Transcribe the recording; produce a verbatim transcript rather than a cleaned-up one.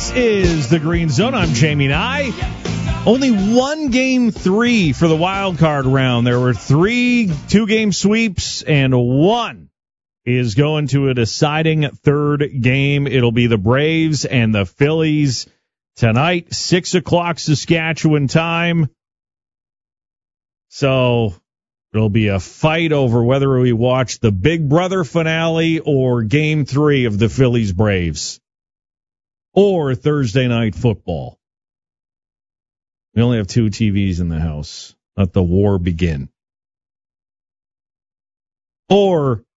This is the Green Zone. I'm Jamie Nye. Only one game three for the wild card round. There were three two-game sweeps, and one is going to a deciding third game. It'll be the Braves and the Phillies tonight, six o'clock Saskatchewan time. So it'll be a fight over whether we watch the Big Brother finale or game three of the Phillies Braves or Thursday night football. We only have two T Vs in the house. Let the war begin. Or